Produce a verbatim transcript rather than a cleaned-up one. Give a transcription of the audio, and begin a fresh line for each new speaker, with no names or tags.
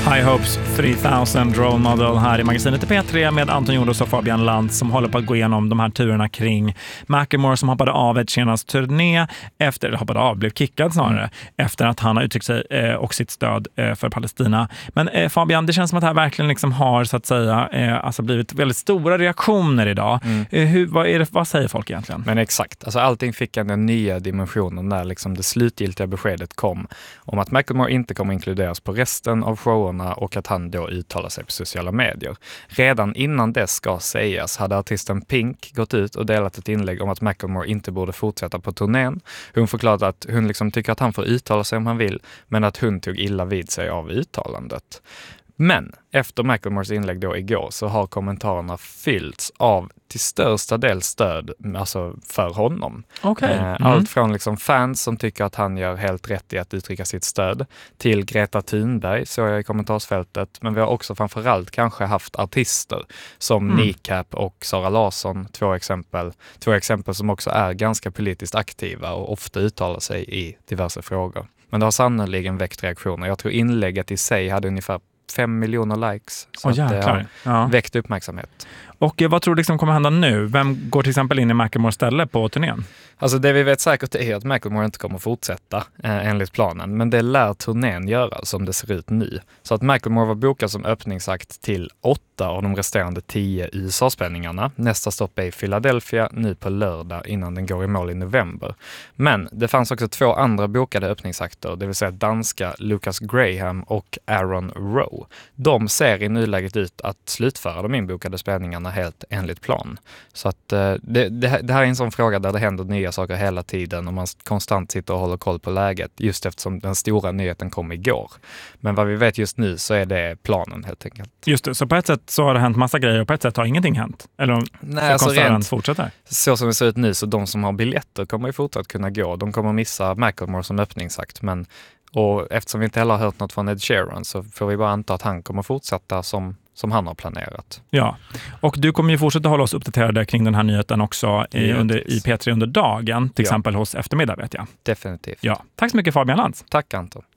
High Hopes tre tusen Role Model här i magasinet i P tre med Anton Jodos och Fabian Lantz som håller på att gå igenom de här turerna kring Macklemore som hoppade av ett senas turné efter, eller hoppade av, blev kickad snarare, mm. efter att han har uttryckt sig eh, och sitt stöd eh, för Palestina. Men eh, Fabian, det känns som att det här verkligen liksom har så att säga eh, alltså blivit väldigt stora reaktioner idag. Mm. Eh, hur, vad, är det, vad säger folk egentligen?
Men exakt, alltså allting fick en nya dimensionen när liksom det slutgiltiga beskedet kom om att Macklemore inte kommer inkluderas på resten av showen och att han då uttalar sig på sociala medier. Redan innan det ska sägas hade artisten Pink gått ut och delat ett inlägg om att Macklemore inte borde fortsätta på turnén. Hon förklarade att hon liksom tycker att han får uttala sig om han vill, men att hon tog illa vid sig av uttalandet. Men efter Macklemores inlägg då igår så har kommentarerna fyllts av till största del stöd alltså för honom.
Okay.
Eh,
mm.
Allt från liksom fans som tycker att han gör helt rätt i att uttrycka sitt stöd till Greta Thunberg, så jag i kommentarsfältet. Men vi har också framförallt kanske haft artister som mm. Kneecap och Sara Larsson, två exempel. Två exempel som också är ganska politiskt aktiva och ofta uttalar sig i diverse frågor. Men det har sannoliken väckt reaktioner. Jag tror inlägget i sig hade ungefär fem miljoner likes. Så
oh,
att det har
ja.
väckt uppmärksamhet.
Och eh, vad tror du liksom kommer hända nu? Vem går till exempel in i Macklemores ställe på turnén?
Alltså det vi vet säkert är att Macklemore inte kommer fortsätta eh, enligt planen. Men det lär turnén göra som det ser ut nu. Så att Macklemore var bokad som öppningsakt till åtta av de resterande tio U S A-spelningarna. Nästa stopp är i Philadelphia nu på lördag innan den går i mål i november. Men det fanns också två andra bokade öppningsakter, det vill säga danska Lucas Graham och Aaron Rowe. De ser i nuläget ut att slutföra de inbokade spelningarna helt enligt plan. Så att eh, det, det, det här är en sån fråga där det händer nya saker hela tiden och man konstant sitter och håller koll på läget just eftersom den stora nyheten kom igår. Men vad vi vet just nu så är det planen helt enkelt.
Just det, så på ett sätt så har det hänt massa grejer och på ett sätt har ingenting hänt. Eller om
Nej, alltså rent,
fortsätter.
Så som det ser ut nu så de som har biljetter kommer ju fortsatt kunna gå. De kommer missa Macklemore som öppningsakt, men och eftersom vi inte heller har hört något från Ed Sheeran så får vi bara anta att han kommer fortsätta som som han har planerat.
Ja, och du kommer ju fortsätta hålla oss uppdaterade kring den här nyheten också i, under, i P tre under dagen, till ja. exempel hos Eftermiddag vet jag.
Definitivt.
Ja. Tack så mycket Fabian Lantz.
Tack Anton.